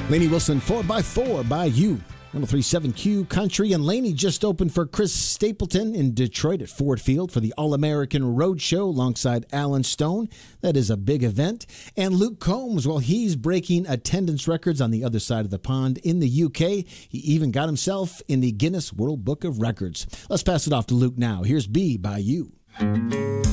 Lainey Wilson, 4x4 by you. 103.7 Country, and Lainey just opened for Chris Stapleton in Detroit at Ford Field for the All-American Road Show alongside Alan Stone. That is a big event. And Luke Combs, well, he's breaking attendance records on the other side of the pond in the UK. He even got himself in the Guinness World Book of Records. Let's pass it off to Luke now. Here's B by you.